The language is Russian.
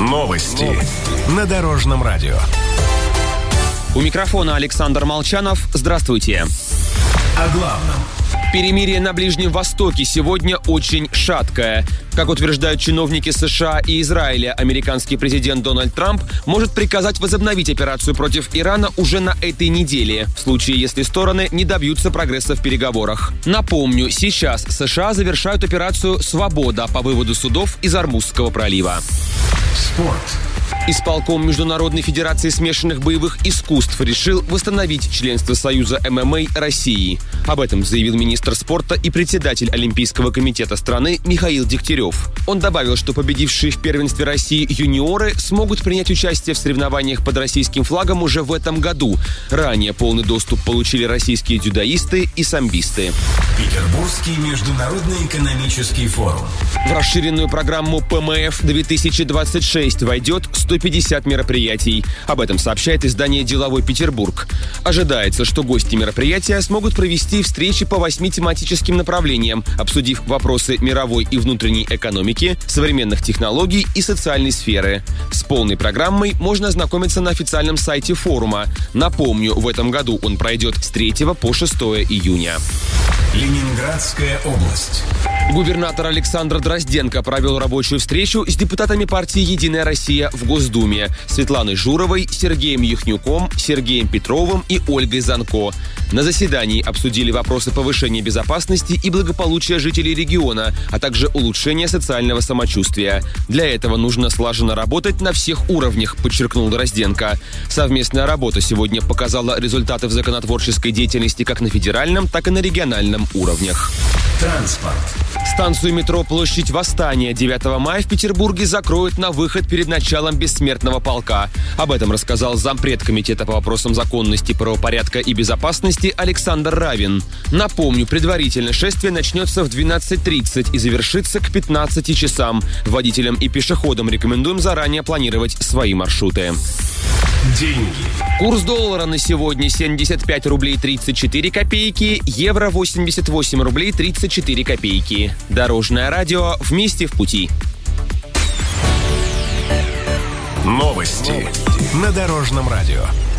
Новости на Дорожном радио. У микрофона Александр Молчанов. Здравствуйте. О главном. Перемирие на Ближнем Востоке сегодня очень шаткое. Как утверждают чиновники США и Израиля, американский президент Дональд Трамп может приказать возобновить операцию против Ирана уже на этой неделе, в случае, если стороны не добьются прогресса в переговорах. Напомню, сейчас США завершают операцию «Свобода» по выводу судов из Ормузского пролива. Спорт. Исполком Международной федерации смешанных боевых искусств решил восстановить членство Союза ММА России. Об этом заявил министр спорта и председатель Олимпийского комитета страны Михаил Дегтярев. Он добавил, что победившие в первенстве России юниоры смогут принять участие в соревнованиях под российским флагом уже в этом году. Ранее полный доступ получили российские дзюдоисты и самбисты. Петербургский международный экономический форум. В расширенную программу ПМФ-2026 войдет 150 мероприятий. Об этом сообщает издание «Деловой Петербург». Ожидается, что гости мероприятия смогут провести встречи по 8 тематическим направлениям, обсудив вопросы мировой и внутренней экономики, современных технологий и социальной сферы. С полной программой можно ознакомиться на официальном сайте форума. Напомню, в этом году он пройдет с 3 по 6 июня. Ленинградская область. Губернатор Александр Дрозденко провел рабочую встречу с депутатами партии «Единая Россия» в Госдуме Светланой Журовой, Сергеем Яхнюком, Сергеем Петровым и Ольгой Занко. На заседании обсудили вопросы повышения безопасности и благополучия жителей региона, а также улучшения социального самочувствия. Для этого нужно слаженно работать на всех уровнях, подчеркнул Дрозденко. Совместная работа сегодня показала результаты в законотворческой деятельности как на федеральном, так и на региональном уровнях. Транспорт. Станцию метро «Площадь Восстания» 9 мая в Петербурге закроют на выход перед началом бессмертного полка. Об этом рассказал зампред комитета по вопросам законности, правопорядка и безопасности Александр Равин. Напомню, предварительно шествие начнется в 12:30 и завершится к 15 часам. Водителям и пешеходам рекомендуем заранее планировать свои маршруты. Деньги. Курс доллара на сегодня 75 рублей 34 копейки, евро 88 рублей 34 копейки. Дорожное радио. Вместе в пути. Новости на Дорожном радио.